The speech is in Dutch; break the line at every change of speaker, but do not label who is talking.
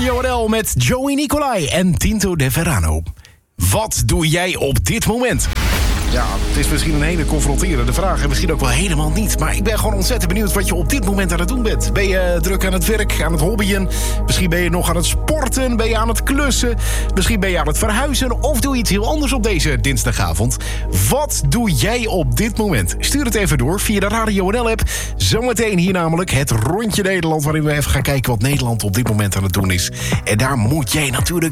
Radio NL met Joey Nicolai en Tinto De Verano. Wat doe jij op dit moment? Ja, het is misschien een hele confronterende vraag en misschien ook wel helemaal niet. Maar ik ben gewoon ontzettend benieuwd wat je op dit moment aan het doen bent. Ben je druk aan het werk, aan het hobbyen? Misschien ben je nog aan het sporten, ben je aan het klussen? Misschien ben je aan het verhuizen of doe je iets heel anders op deze dinsdagavond? Wat doe jij op dit moment? Stuur het even door via de Radio NL-app. Zometeen hier namelijk het Rondje Nederland, waarin we even gaan kijken wat Nederland op dit moment aan het doen is. En daar moet jij natuurlijk